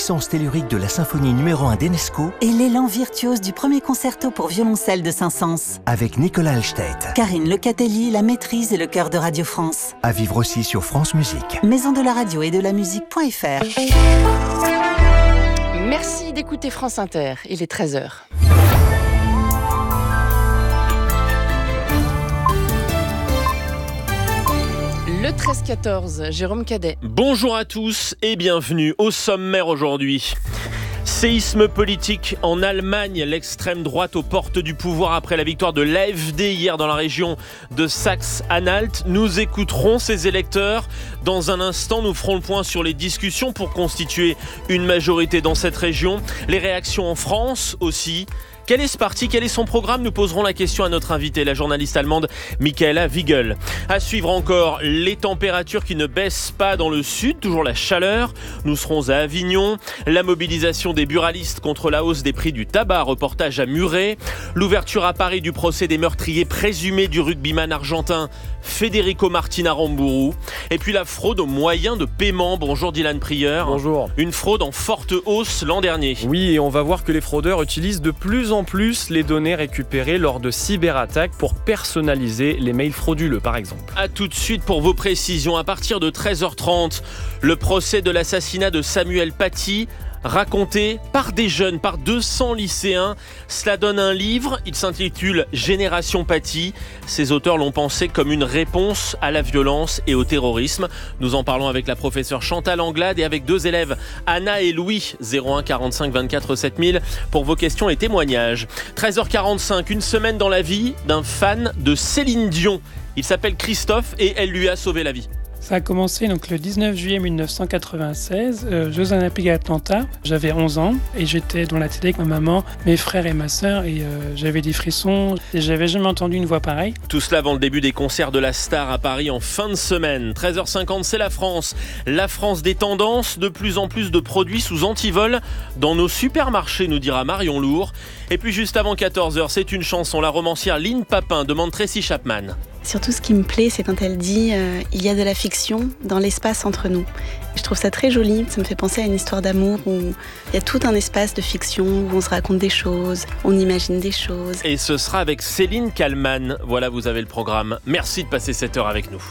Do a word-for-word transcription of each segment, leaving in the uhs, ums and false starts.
puissance tellurique de la symphonie numéro un d'Enesco et l'élan virtuose du premier concerto pour violoncelle de Saint-Saëns. avec Nicolas Alstedt. Karine Lecatelli, la maîtrise et le chœur de Radio France. À vivre aussi sur France Musique. Maison de la radio et de la musique.fr. Merci d'écouter France Inter, il est treize heures. Le treize quatorze, Jérôme Cadet. Bonjour à tous et bienvenue au sommaire aujourd'hui. Séisme politique en Allemagne, l'extrême droite aux portes du pouvoir après la victoire de l'A F D hier dans la région de Saxe-Anhalt. Nous écouterons ces électeurs. Dans un instant, nous ferons le point sur les discussions pour constituer une majorité dans cette région. Les réactions en France aussi. Quel est ce parti ? Quel est son programme ? Nous poserons la question à notre invitée, la journaliste allemande Michaela Wiegel. À suivre encore, les températures qui ne baissent pas dans le sud, toujours la chaleur. Nous serons à Avignon. La mobilisation des buralistes contre la hausse des prix du tabac, reportage à Muret. L'ouverture à Paris du procès des meurtriers présumés du rugbyman argentin Federico Martin Aramburu. Et puis la fraude aux moyens de paiement. Bonjour Dylan Prieur. Bonjour. Une fraude en forte hausse l'an dernier. Oui, et on va voir que les fraudeurs utilisent de plus en plus les données récupérées lors de cyberattaques pour personnaliser les mails frauduleux, par exemple. A tout de suite pour vos précisions. À partir de treize heures trente, le procès de l'assassinat de Samuel Paty, raconté par des jeunes, par deux cents lycéens. Cela donne un livre, il s'intitule Génération Paty. Ses auteurs l'ont pensé comme une réponse à la violence et au terrorisme. Nous en parlons avec la professeure Chantal Anglade et avec deux élèves, Anna et Louis, zéro un quarante-cinq vingt-quatre sept mille, pour vos questions et témoignages. treize heures quarante-cinq, une semaine dans la vie d'un fan de Céline Dion. Il s'appelle Christophe et elle lui a sauvé la vie. Ça a commencé donc, le dix-neuf juillet mille neuf cent quatre-vingt-seize, euh, Jeux Olympiques à Atlanta. J'avais onze ans et j'étais dans la télé avec ma maman, mes frères et ma sœur et euh, j'avais des frissons et j'avais jamais entendu une voix pareille. Tout cela avant le début des concerts de la star à Paris en fin de semaine. treize heures cinquante, c'est la France. La France des tendances, de plus en plus de produits sous antivol dans nos supermarchés, nous dira Marion Lourd. Et puis juste avant quatorze heures, c'est une chanson. La romancière Lynn Papin demande Tracy Chapman. Surtout, ce qui me plaît, c'est quand elle dit euh, « il y a de la fiction dans l'espace entre nous ». Je trouve ça très joli, ça me fait penser à une histoire d'amour où il y a tout un espace de fiction, où on se raconte des choses, on imagine des choses. Et ce sera avec Céline Kallmann. Voilà, vous avez le programme. Merci de passer cette heure avec nous.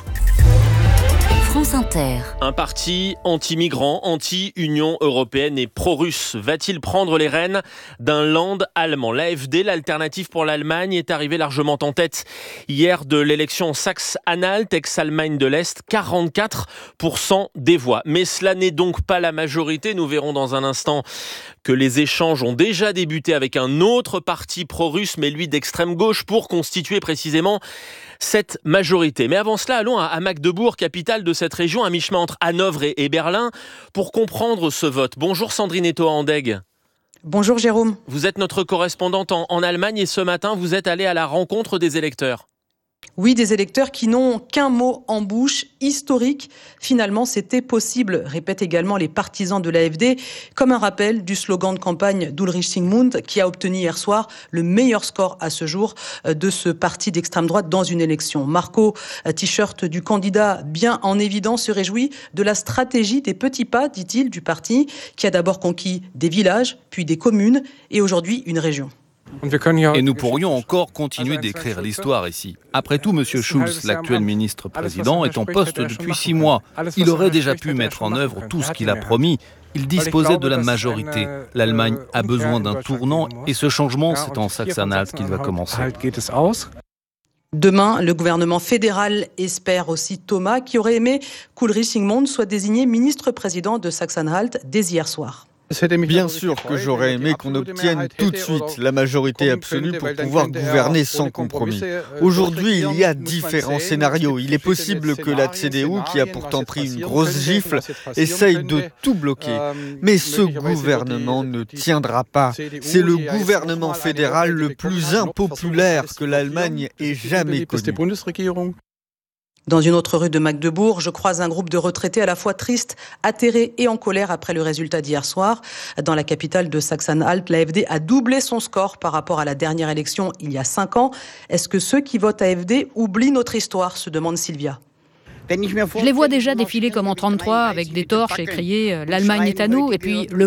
France Inter. Un parti anti-migrant, anti-Union européenne et pro-russe va-t-il prendre les rênes d'un land allemand ? L'A F D, l'alternative pour l'Allemagne, est arrivée largement en tête hier de l'élection Saxe-Anhalt, ex-Allemagne de l'Est, quarante-quatre pour cent des voix. Mais cela n'est donc pas la majorité. Nous verrons dans un instant que les échanges ont déjà débuté avec un autre parti pro-russe, mais lui d'extrême gauche, pour constituer précisément cette majorité. Mais avant cela, allons à Magdebourg, capitale de cette région, à mi-chemin entre Hanovre et, et Berlin, pour comprendre ce vote. Bonjour Sandrine Etoa-Andegg. Bonjour Jérôme. Vous êtes notre correspondante en, en Allemagne et ce matin, vous êtes allée à la rencontre des électeurs. Oui, des électeurs qui n'ont qu'un mot en bouche, historique. Finalement, c'était possible, répètent également les partisans de l'A F D, comme un rappel du slogan de campagne d'Ulrich Zingmund, qui a obtenu hier soir le meilleur score à ce jour de ce parti d'extrême droite dans une élection. Marco, t-shirt du candidat bien en évidence, se réjouit de la stratégie des petits pas, dit-il, du parti, qui a d'abord conquis des villages, puis des communes, et aujourd'hui une région. Et nous pourrions encore continuer d'écrire l'histoire ici. Après tout, M. Schulz, l'actuel ministre-président, est en poste depuis six mois. Il aurait déjà pu mettre en œuvre tout ce qu'il a promis. Il disposait de la majorité. L'Allemagne a besoin d'un tournant et ce changement, c'est en Saxe-Anhalt qu'il va commencer. Demain, le gouvernement fédéral espère aussi Thomas, qui aurait aimé qu'Ulrich Zingmund soit désigné ministre-président de Saxe-Anhalt dès hier soir. Bien sûr que j'aurais aimé qu'on obtienne tout de suite la majorité absolue pour pouvoir gouverner sans compromis. Aujourd'hui, il y a différents scénarios. Il est possible que la C D U, qui a pourtant pris une grosse gifle, essaye de tout bloquer. Mais ce gouvernement ne tiendra pas. C'est le gouvernement fédéral le plus impopulaire que l'Allemagne ait jamais connu. Dans une autre rue de Magdebourg, je croise un groupe de retraités à la fois tristes, atterrés et en colère après le résultat d'hier soir. Dans la capitale de Saxe-Anhalt, l'A F D a doublé son score par rapport à la dernière élection il y a cinq ans. Est-ce que ceux qui votent A F D oublient notre histoire, se demande Sylvia. Je les vois déjà défiler comme en trente-trois avec des torches et crier « L'Allemagne est à nous » et puis « Le Monde ».